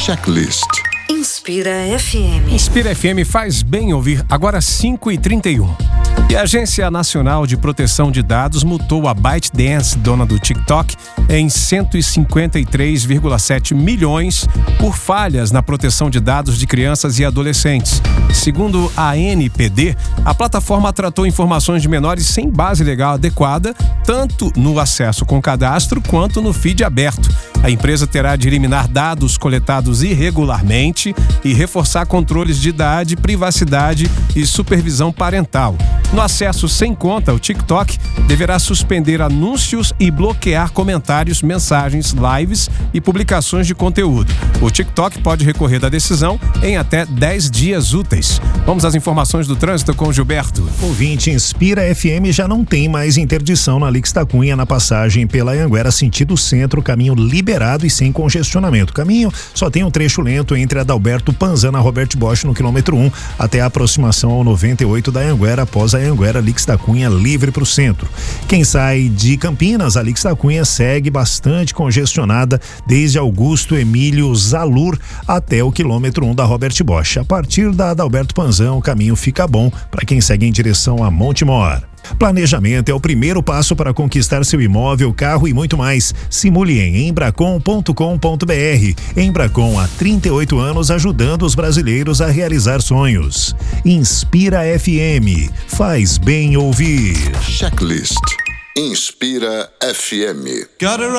Checklist. Inspira FM. Inspira FM faz bem ouvir. Agora 5h31. E a Agência Nacional de Proteção de Dados multou a ByteDance, dona do TikTok, em 153,7 milhões por falhas na proteção de dados de crianças e adolescentes. Segundo a ANPD, a plataforma tratou informações de menores sem base legal adequada, tanto no acesso com cadastro quanto no feed aberto. A empresa terá de eliminar dados coletados irregularmente e reforçar controles de idade, privacidade e supervisão parental. No acesso sem conta, o TikTok deverá suspender anúncios e bloquear comentários, mensagens, lives e publicações de conteúdo. O TikTok pode recorrer da decisão em até 10 dias úteis. Vamos às informações do trânsito com o Gilberto. Ouvinte, Inspira FM já não tem mais interdição na Alix da Cunha na passagem pela Anhanguera sentido centro, caminho liberado e sem congestionamento. O caminho só tem um trecho lento entre Adalberto Panzana e Robert Bosch no quilômetro 1 até a aproximação ao 98 da Anhanguera. Após a Anhanguera, Alix da Cunha livre para o centro. Quem sai de Campinas, a Alix da Cunha segue bastante congestionada desde Augusto Emílio Zalur até o quilômetro 1 da Robert Bosch. A partir da Adalberto Panzan, o caminho fica bom para quem segue em direção a Montemor. Planejamento é o primeiro passo para conquistar seu imóvel, carro e muito mais. Simule em embracon.com.br. Embracon há 38 anos ajudando os brasileiros a realizar sonhos. Inspira FM. Faz bem ouvir. Checklist. Inspira FM.